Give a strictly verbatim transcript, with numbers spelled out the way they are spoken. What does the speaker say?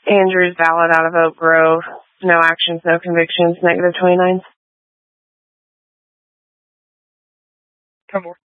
Andrews Ballard out of Oak Grove. No actions, no convictions, negative twenty-nine. Come on.